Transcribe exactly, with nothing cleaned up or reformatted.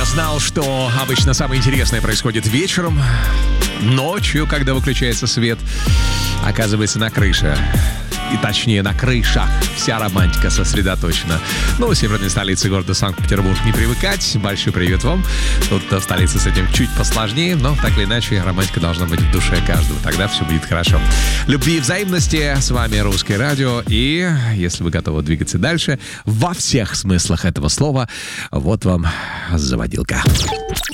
знал, что обычно самое интересное происходит вечером, ночью, когда выключается свет. Оказывается, на крыше. И точнее, на крышах вся романтика сосредоточена. Ну, в северной столице города Санкт-Петербург не привыкать. Большой привет вам. Тут в столице с этим чуть посложнее, но так или иначе романтика должна быть в душе каждого. Тогда все будет хорошо. Любви и взаимности. С вами Русское радио. И если вы готовы двигаться дальше, во всех смыслах этого слова, вот вам заводилка.